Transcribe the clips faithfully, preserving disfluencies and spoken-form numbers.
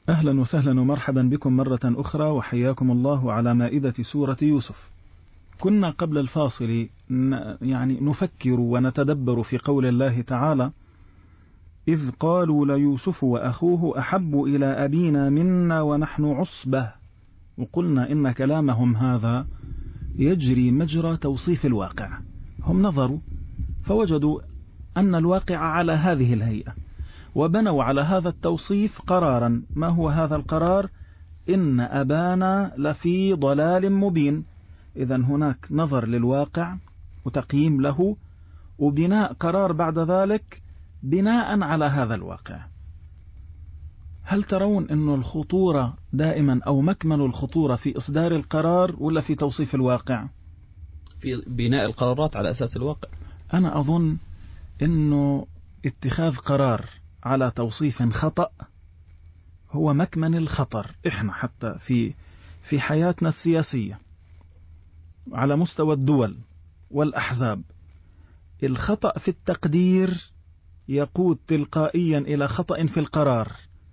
أهلا وسهلا ومرحبا بكم مرة أخرى، وحياكم الله على مائدة سورة يوسف. كنا قبل الفاصل يعني نفكر ونتدبر في قول الله تعالى: إذ قالوا ليوسف وأخوه أحب إلى أبينا منا ونحن عصبة. وقلنا إن كلامهم هذا يجري مجرى توصيف الواقع. هم نظروا فوجدوا أن الواقع على هذه الهيئة، وبنوا على هذا التوصيف قرارا. ما هو هذا القرار؟ إن أبانا لفي ضلال مبين. إذن هناك نظر للواقع وتقييم له، وبناء قرار بعد ذلك بناء على هذا الواقع. هل ترون أن الخطورة دائما أو مكمن الخطورة في إصدار القرار ولا في توصيف الواقع؟ في بناء القرارات على أساس الواقع. أنا أظن أنه اتخاذ قرار على توصيف خطأ هو مكمن الخطر. إحنا حتى في في حياتنا السياسية على مستوى الدول والأحزاب، الخطأ في التقدير يقود تلقائيا إلى خطأ في القرار.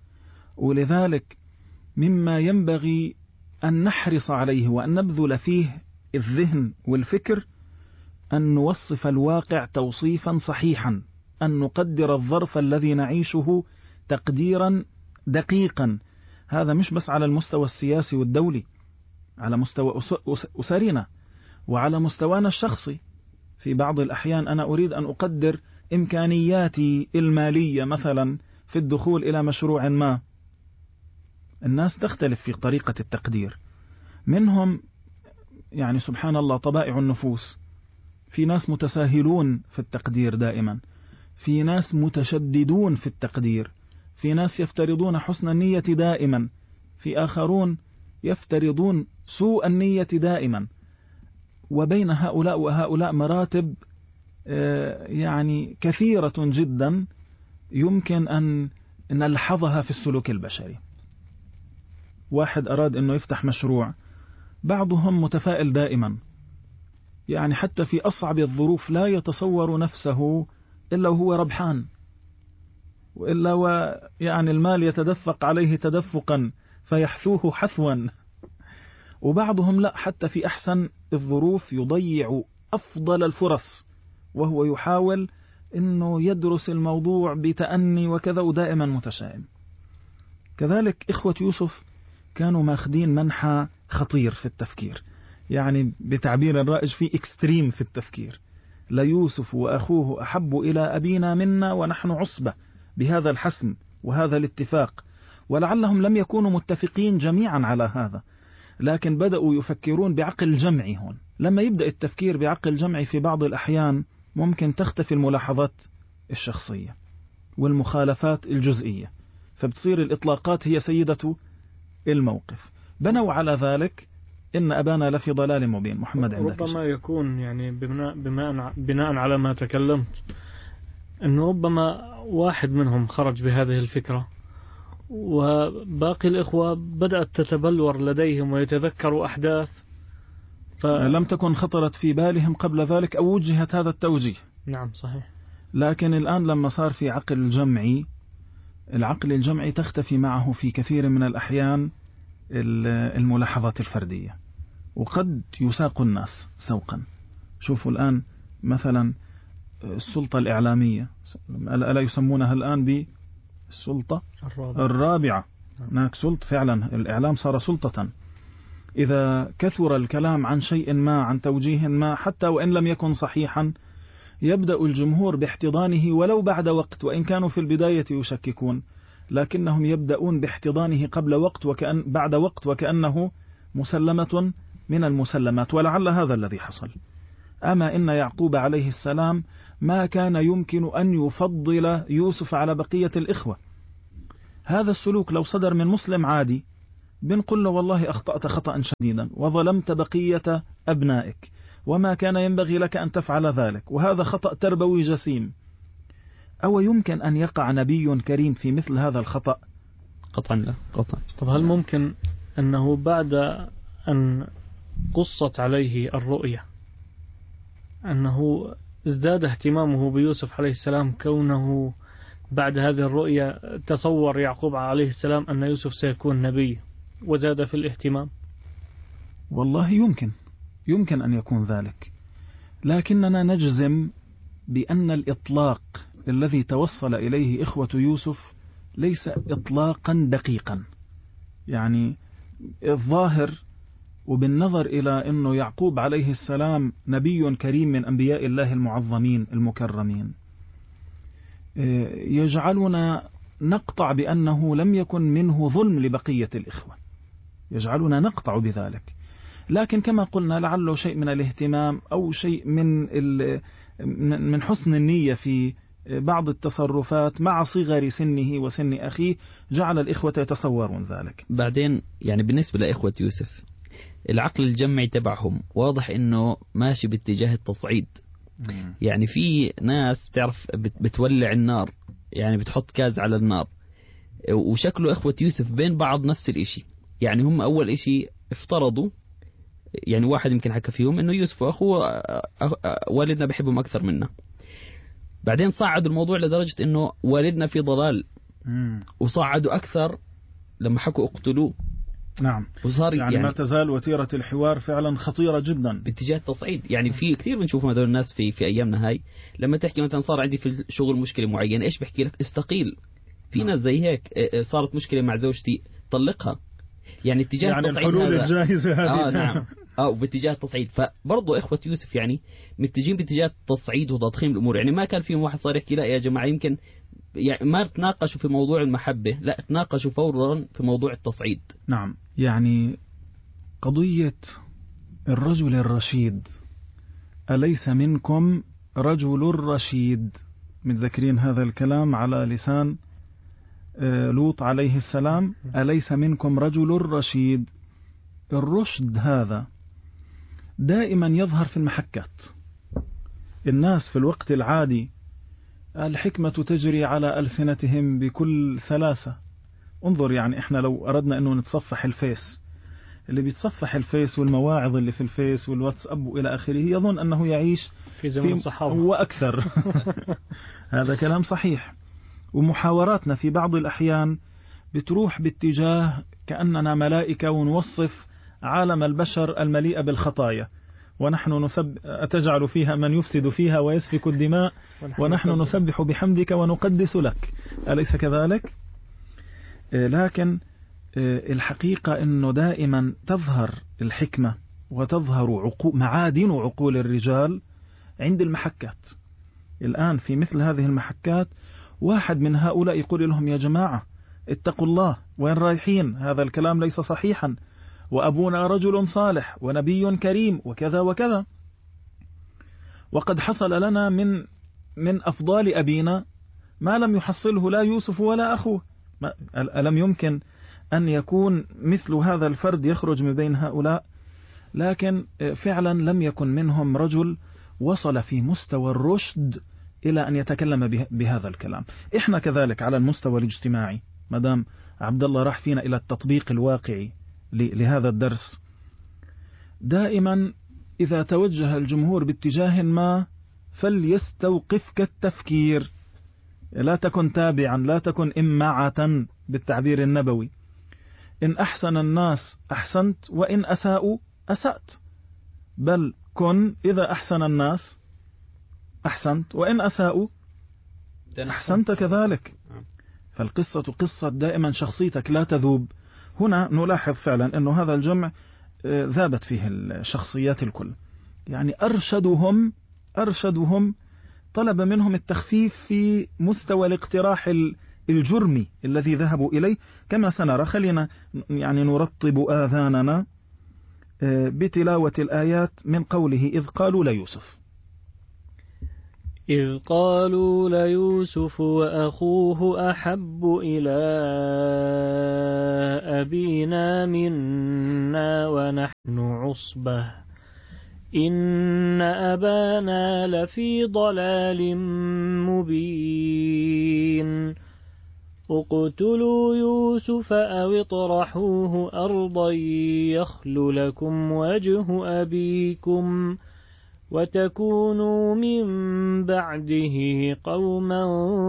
ولذلك مما ينبغي أن نحرص عليه وأن نبذل فيه الذهن والفكر أن نوصف الواقع توصيفا صحيحا، أن نقدر الظرف الذي نعيشه تقديرا دقيقا. هذا مش بس على المستوى السياسي والدولي، على مستوى أسرنا وعلى مستوانا الشخصي. في بعض الأحيان أنا أريد أن أقدر إمكانياتي المالية مثلا في الدخول إلى مشروع ما. الناس تختلف في طريقة التقدير، منهم يعني سبحان الله طبائع النفوس. في ناس متساهلون في التقدير دائما، في ناس متشددون في التقدير، في ناس يفترضون حسن النية دائما، في آخرون يفترضون سوء النية دائما. وبين هؤلاء وهؤلاء مراتب يعني كثيرة جدا يمكن أن نلحظها في السلوك البشري. واحد أراد أنه يفتح مشروع، بعضهم متفائل دائما، يعني حتى في أصعب الظروف لا يتصور نفسه إلا وهو ربحان، وإلا ويعني المال يتدفق عليه تدفقا فيحثوه حثوا. وبعضهم لا، حتى في أحسن الظروف يضيع أفضل الفرص، وهو يحاول أنه يدرس الموضوع بتأني وكذا، ودائما متشائم. كذلك إخوة يوسف كانوا ماخدين منحى خطير في التفكير، يعني بتعبير الرائج في إكستريم في التفكير. ليوسف وأخوه أحب إلى أبينا منا ونحن عصبة، بهذا الحسم وهذا الاتفاق. ولعلهم لم يكونوا متفقين جميعا على هذا، لكن بدأوا يفكرون بعقل جمعي. هون لما يبدأ التفكير بعقل جمعي في بعض الأحيان ممكن تختفي الملاحظات الشخصية والمخالفات الجزئية، فبتصير الإطلاقات هي سيدة الموقف. بنوا على ذلك إن أبانا لفي ضلال مبين. محمد عندك ربما يكون يعني بناء, بناء, بناء على ما تكلمت أنه ربما واحد منهم خرج بهذه الفكرة، وباقي الإخوة بدأت تتبلور لديهم ويتذكروا أحداث ف... لم تكن خطرت في بالهم قبل ذلك أو وجهت هذا التوجيه. نعم صحيح. لكن الآن لما صار في عقل جمعي، العقل الجمعي تختفي معه في كثير من الأحيان الملاحظات الفردية، وقد يساق الناس سوقا. شوفوا الآن مثلا السلطة الإعلامية، ألا يسمونها الآن بالسلطة الرابعة, الرابعة. هناك سلطة فعلا، الإعلام صار سلطة. إذا كثر الكلام عن شيء ما، عن توجيه ما، حتى وإن لم يكن صحيحا، يبدأ الجمهور باحتضانه ولو بعد وقت، وإن كانوا في البداية يشككون، لكنهم يبدأون باحتضانه قبل وقت وكأن بعد وقت، وكأنه مسلمة من المسلمات. ولعل هذا الذي حصل. أما إن يعقوب عليه السلام ما كان يمكن أن يفضل يوسف على بقية الإخوة. هذا السلوك لو صدر من مسلم عادي بنقول له والله أخطأت خطأ شديدا وظلمت بقية أبنائك، وما كان ينبغي لك أن تفعل ذلك، وهذا خطأ تربوي جسيم. أو يمكن أن يقع نبي كريم في مثل هذا الخطأ؟ قطعا لا، قطعا. طب هل ممكن أنه بعد أن قصت عليه الرؤية أنه ازداد اهتمامه بيوسف عليه السلام كونه بعد هذه الرؤية تصور يعقوب عليه السلام أن يوسف سيكون نبي وزاد في الاهتمام؟ والله يمكن يمكن أن يكون ذلك، لكننا نجزم بأن الإطلاق الذي توصل إليه إخوة يوسف ليس إطلاقا دقيقا. يعني الظاهر وبالنظر إلى أنه يعقوب عليه السلام نبي كريم من أنبياء الله المعظمين المكرمين، يجعلنا نقطع بأنه لم يكن منه ظلم لبقية الإخوة، يجعلنا نقطع بذلك. لكن كما قلنا لعله شيء من الاهتمام أو شيء من من حسن النية في بعض التصرفات مع صغر سنه وسن أخيه جعل الإخوة يتصورون ذلك. بعدين يعني بالنسبة لإخوة يوسف العقل الجمعي تبعهم واضح إنه ماشي باتجاه التصعيد. مم. يعني في ناس تعرف بتولع النار، يعني بتحط كاز على النار، وشكله إخوة يوسف بين بعض نفس الإشي. يعني هم أول إشي افترضوا، يعني واحد يمكن حكى فيهم إنه يوسف وأخوه والدنا بحبهم أكثر منا. بعدين صعدوا الموضوع لدرجة إنه والدنا في ضلال، مم. وصعدوا أكثر لما حكوا اقتلوه. نعم. وصار يعني, يعني ما تزال وتيرة الحوار فعلا خطيرة جدا باتجاه التصعيد. يعني في كثير بنشوف هذول الناس في في أيامنا هاي، لما تحكي مثلا صار عندي في الشغل مشكلة معينة، إيش بحكي لك؟ استقيل. في نعم. ناس زي هيك صارت مشكلة مع زوجتي طلقها. يعني اتجاه يعني التصعيد الحلول هذا الجاهزة هذه. آه نعم. اه باتجاه التصعيد. فبرضه إخوة يوسف يعني متجهين باتجاه التصعيد وتضخيم الأمور. يعني ما كان فيهم واحد صار يحكي لا يا جماعة يمكن، يعني ما تناقشوا في موضوع المحبة، لا تناقشوا فورا في موضوع التصعيد. نعم. يعني قضية الرجل الرشيد، أليس منكم رجل رشيد، متذكرين هذا الكلام على لسان لوط عليه السلام، أليس منكم رجل رشيد. الرشد هذا دائما يظهر في المحكات. الناس في الوقت العادي الحكمة تجري على ألسنتهم بكل سلاسة. انظر يعني احنا لو أردنا أنه نتصفح الفيس، اللي بيتصفح الفيس والمواعظ اللي في الفيس والواتساب وإلى آخره يظن أنه يعيش في زمن الصحابة وأكثر. هذا كلام صحيح. ومحاوراتنا في بعض الأحيان بتروح باتجاه كأننا ملائكة ونوصف عالم البشر المليء بالخطايا، ونحن نسب أتجعل فيها من يفسد فيها ويسفك الدماء ونحن نسبح بحمدك ونقدس لك، أليس كذلك؟ لكن الحقيقة أنه دائما تظهر الحكمة وتظهر عقول معادن عقول الرجال عند المحكات. الآن في مثل هذه المحكات واحد من هؤلاء يقول لهم يا جماعة اتقوا الله، وين رايحين؟ هذا الكلام ليس صحيحا، وأبونا رجل صالح ونبي كريم وكذا وكذا، وقد حصل لنا من من أفضال أبينا ما لم يحصله لا يوسف ولا أخوه. ألم يمكن أن يكون مثل هذا الفرد يخرج من بين هؤلاء؟ لكن فعلا لم يكن منهم رجل وصل في مستوى الرشد إلى أن يتكلم بهذا الكلام. إحنا كذلك على المستوى الاجتماعي، مدام عبد الله راح فينا إلى التطبيق الواقعي لهذا الدرس، دائما إذا توجه الجمهور باتجاه ما فليستوقفك التفكير، لا تكن تابعا، لا تكن إمعة بالتعبير النبوي. إن أحسن الناس أحسنت، وإن أساءوا أسأت، بل كن إذا أحسن الناس أحسنت، وإن أساءوا أحسنت كذلك. فالقصة قصة دائما شخصيتك لا تذوب. هنا نلاحظ فعلا أنه هذا الجمع ذابت فيه الشخصيات الكل. يعني أرشدهم أرشدهم طلب منهم التخفيف في مستوى الاقتراح الجرمي الذي ذهبوا إليه، كما سنرى. خلينا يعني نرطب آذاننا بتلاوة الآيات من قوله إذ قالوا ليوسف. إذ قالوا ليوسف وأخوه أحب إلى أبينا منا ونحن عصبة إن أبانا لفي ضلال مبين اقتلوا يوسف أو اطرحوه أرضا يخل لكم وجه أبيكم وتكونوا من بعده قوما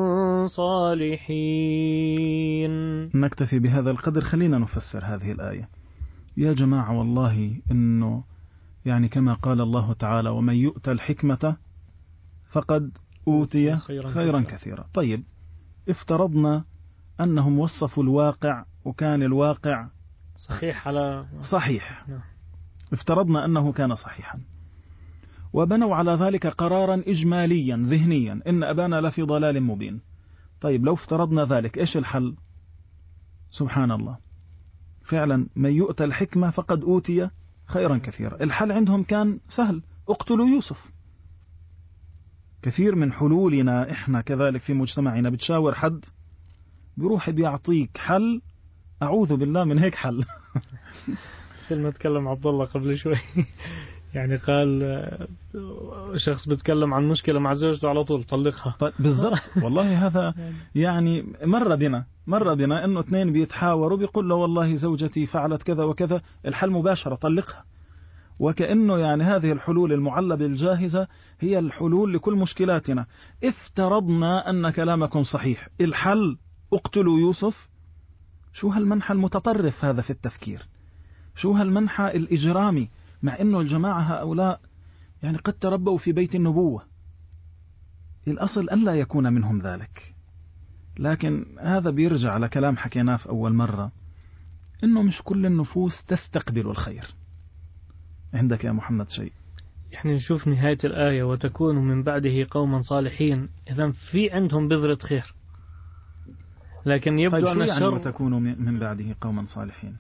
صالحين. نكتفي بهذا القدر. خلينا نفسر هذه الآية يا جماعة. والله إنه يعني كما قال الله تعالى ومن يؤت الحكمة فقد أوتي خيرا كثيرا. طيب افترضنا أنهم وصفوا الواقع وكان الواقع صحيح على صحيح، افترضنا أنه كان صحيحا وبنوا على ذلك قرارا إجماليا ذهنيا إن أبانا لفي ضلال مبين. طيب لو افترضنا ذلك إيش الحل؟ سبحان الله، فعلا من يؤتى الحكمة فقد أوتي خيرا كثيرا. الحل عندهم كان سهل، اقتلوا يوسف. كثير من حلولنا إحنا كذلك في مجتمعنا، بتشاور حد بيروح بيعطيك حل أعوذ بالله من هيك حل. مثل ما تكلم عبد الله قبل شوي يعني قال شخص بيتكلم عن مشكلة مع زوجته على طول طلقها. طيب بالضبط والله هذا يعني مر بنا مر بنا إنه اثنين بيتحاوروا بيقول له والله زوجتي فعلت كذا وكذا، الحل مباشرة طلقها. وكأنه يعني هذه الحلول المعلبة الجاهزة هي الحلول لكل مشكلاتنا. افترضنا أن كلامكم صحيح، الحل اقتلوا يوسف. شو هالمنحى المتطرف هذا في التفكير؟ شو هالمنحى الإجرامي؟ مع أنه الجماعة هؤلاء يعني قد تربوا في بيت النبوة، الأصل ألا يكون منهم ذلك. لكن هذا بيرجع على كلام حكيناه في أول مرة، أنه مش كل النفوس تستقبل الخير. عندك يا محمد شيء؟ يعني نشوف نهاية الآية وتكون من بعده قوما صالحين، إذن في عندهم بذرة خير، لكن يبدو طيب أن يعني الشر وتكونوا من بعده قوما صالحين.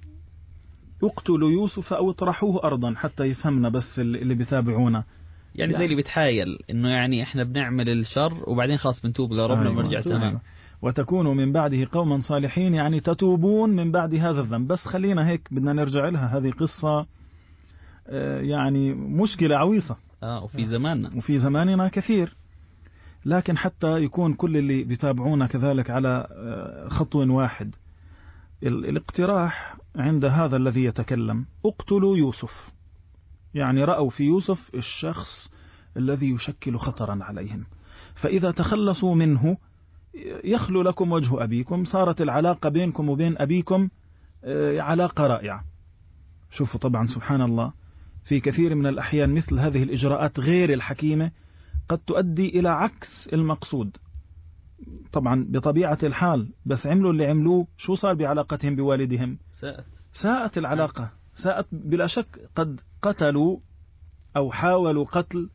اقتلوا يوسف أو اطرحوه أرضا، حتى يفهمنا بس اللي بيتابعونا. يعني, يعني زي اللي بتحايل إنه يعني إحنا بنعمل الشر وبعدين خلاص بنتوب لربنا ونرجع تمام. وتكونوا من بعده قوما صالحين، يعني تتوبون من بعد هذا الذنب. بس خلينا هيك بدنا نرجع لها، هذه قصة يعني مشكلة عويصة آه وفي زماننا وفي زماننا كثير. لكن حتى يكون كل اللي بيتابعونا كذلك على خط واحد، الاقتراح عند هذا الذي يتكلم اقتلوا يوسف، يعني رأوا في يوسف الشخص الذي يشكل خطرا عليهم، فإذا تخلصوا منه يخلو لكم وجه أبيكم، صارت العلاقة بينكم وبين أبيكم علاقة رائعة. شوفوا طبعا سبحان الله، في كثير من الأحيان مثل هذه الإجراءات غير الحكيمة قد تؤدي إلى عكس المقصود طبعا بطبيعة الحال. بس عملوا اللي عملوه، شو صار بعلاقتهم بوالدهم؟ ساءت ساءت العلاقة، ساءت بلا شك. قد قتلوا أو حاولوا قتل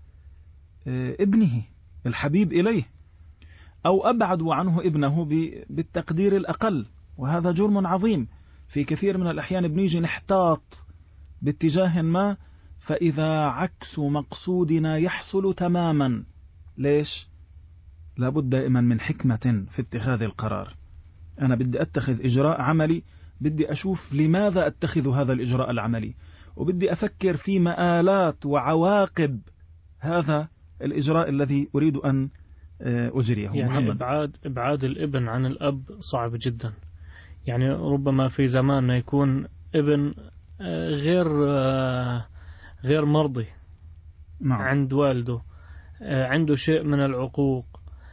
ابنه الحبيب إليه، أو أبعدوا عنه ابنه بالتقدير الأقل، وهذا جرم عظيم. في كثير من الأحيان بنيجي نحتاط باتجاه ما، فإذا عكس مقصودنا يحصل تماما. ليش؟ لابد دائما من حكمة في اتخاذ القرار. أنا بدي أتخذ إجراء عملي، بدي أشوف لماذا أتخذ هذا الإجراء العملي، وبدي أفكر في مآلات وعواقب هذا الإجراء الذي أريد أن أجريه. يعني محمد. إبعاد, إبعاد الابن عن الأب صعب جدا. يعني ربما في زماننا يكون ابن غير غير مرضي نعم. عند والده، عنده شيء من العقوق،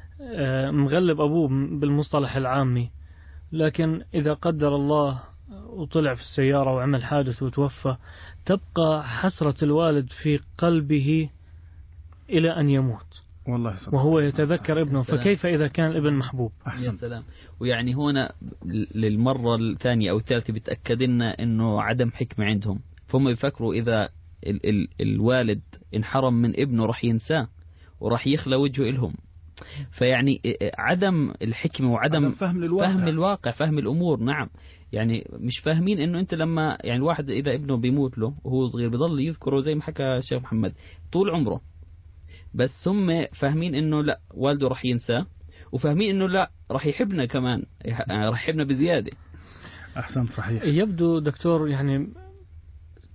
مغلب أبوه بالمصطلح العامي، لكن إذا قدر الله وطلع في السيارة وعمل حادث وتوفى، تبقى حسرة الوالد في قلبه إلى أن يموت، والله وهو يتذكر ابنه. فكيف إذا كان الابن محبوب؟ يا سلام. ويعني هنا للمرة الثانية أو الثالثة بتأكد لنا أنه عدم حكمة عندهم. فهم يفكروا إذا ال ال الوالد انحرم من ابنه راح ينساه وراح يخلى وجهه إلهم. فيعني عدم الحكمة وعدم فهم الواقع. فهم الواقع، فهم الأمور. نعم، يعني مش فاهمين إنه أنت لما يعني الواحد إذا ابنه بيموت له وهو صغير بيضل يذكره زي ما حكى الشيخ محمد طول عمره، بس هم فاهمين إنه لا والده راح ينساه، وفاهمين إنه لا راح يحبنا كمان، راح يحبنا بزيادة. أحسن صحيح. يبدو دكتور يعني